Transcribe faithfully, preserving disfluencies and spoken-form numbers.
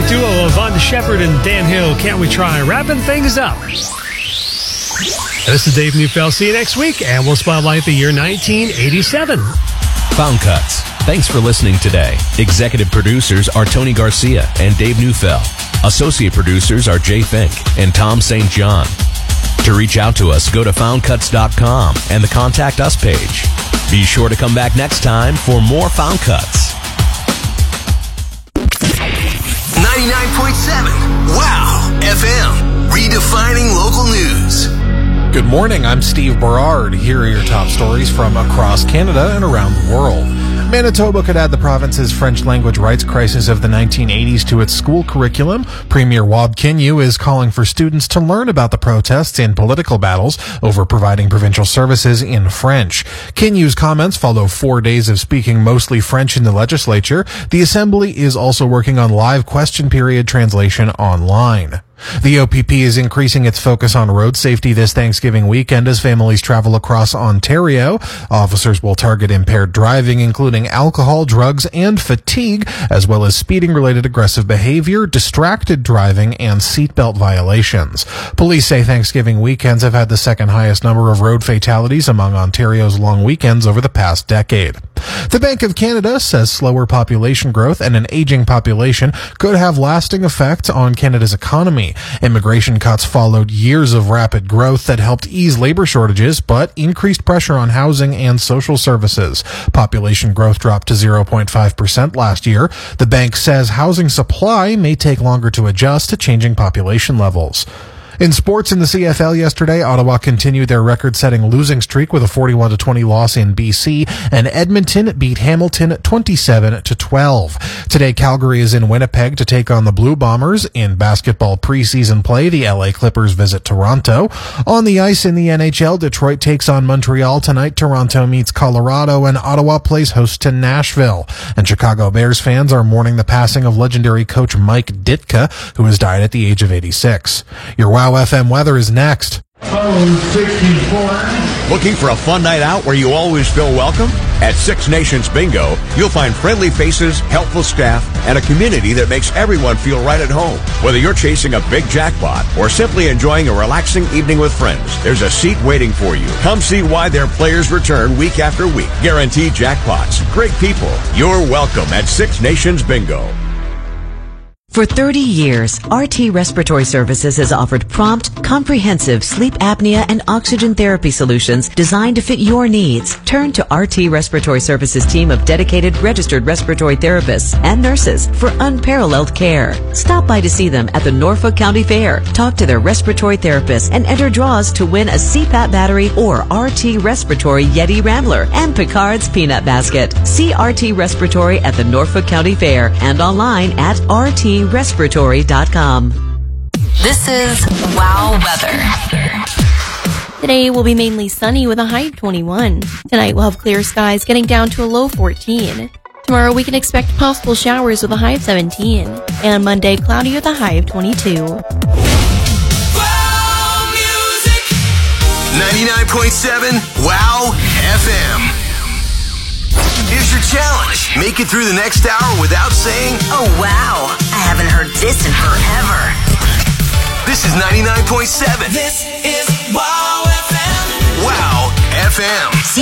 electronic duo of Von Shepard and Dan Hill. Can't we try? Wrapping things up. This is Dave Neufeld. See you next week, and we'll spotlight the year nineteen eighty-seven. Found Cuts. Thanks for listening today. Executive producers are Tony Garcia and Dave Neufeld. Associate producers are Jay Fink and Tom Saint John. To reach out to us, go to found cuts dot com and the Contact Us page. Be sure to come back next time for more Found Cuts. ninety-nine point seven Wow F M, redefining local news. Good morning, I'm Steve Berard. Here are your top stories from across Canada and around the world. Manitoba could add the province's French language rights crisis of the nineteen eighties to its school curriculum. Premier Wab Kinew is calling for students to learn about the protests and political battles over providing provincial services in French. Kinew's comments follow four days of speaking mostly French in the legislature. The Assembly is also working on live question period translation online. The O P P is increasing its focus on road safety this Thanksgiving weekend as families travel across Ontario. Officers will target impaired driving, including alcohol, drugs, and fatigue, as well as speeding-related aggressive behavior, distracted driving, and seatbelt violations. Police say Thanksgiving weekends have had the second highest number of road fatalities among Ontario's long weekends over the past decade. The Bank of Canada says slower population growth and an aging population could have lasting effects on Canada's economy. Immigration cuts followed years of rapid growth that helped ease labor shortages, but increased pressure on housing and social services. Population growth dropped to zero point five percent last year. The bank says housing supply may take longer to adjust to changing population levels. In sports in the C F L yesterday, Ottawa continued their record-setting losing streak with a forty-one to twenty loss in B C, and Edmonton beat Hamilton twenty-seven to twelve. Today, Calgary is in Winnipeg to take on the Blue Bombers. In basketball preseason play, the L A Clippers visit Toronto. On the ice in the N H L, Detroit takes on Montreal tonight, Toronto meets Colorado, and Ottawa plays host to Nashville. And Chicago Bears fans are mourning the passing of legendary coach Mike Ditka, who has died at the age of eighty-six. Your Wow F M weather is next. Looking for a fun night out where you always feel welcome? At Six Nations Bingo, you'll find friendly faces, helpful staff, and a community that makes everyone feel right at home. Whether you're chasing a big jackpot or simply enjoying a relaxing evening with friends, there's a seat waiting for you. Come see why their players return week after week. Guaranteed jackpots, great people. You're welcome at Six Nations Bingo. For thirty years, R T Respiratory Services has offered prompt, comprehensive sleep apnea and oxygen therapy solutions designed to fit your needs. Turn to R T Respiratory Services' team of dedicated registered respiratory therapists and nurses for unparalleled care. Stop by to see them at the Norfolk County Fair. Talk to their respiratory therapists and enter draws to win a C PAP battery or R T Respiratory Yeti Rambler and Picard's Peanut Basket. See R T Respiratory at the Norfolk County Fair and online at R T respiratory dot com. This is Wow Weather. Today will be mainly sunny with a high of twenty-one. Tonight we'll have clear skies getting down to a low fourteen. Tomorrow we can expect possible showers with a high of seventeen. And Monday cloudy with a high of twenty-two. Wow Music ninety-nine point seven Wow F M. Here's your challenge. Make it through the next hour without saying, "Oh wow, I haven't heard this in forever." This is ninety-nine point seven. This is Wow F M. Wow F M.